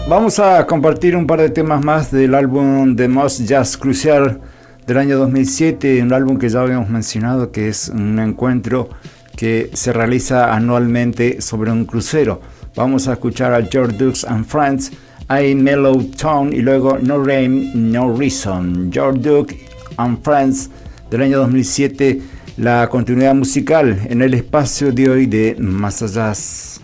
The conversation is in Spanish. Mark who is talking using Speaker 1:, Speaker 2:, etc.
Speaker 1: Vamos a compartir un par de temas más del álbum The Most Jazz Crucial del año 2007, un álbum que ya habíamos mencionado, que es un encuentro que se realiza anualmente sobre un crucero. Vamos a escuchar a George Dukes and Friends, I Mellow Tone y luego No Rain, No Reason. George Duke and Friends del año 2007, la continuidad musical en el espacio de hoy de Más Jazz.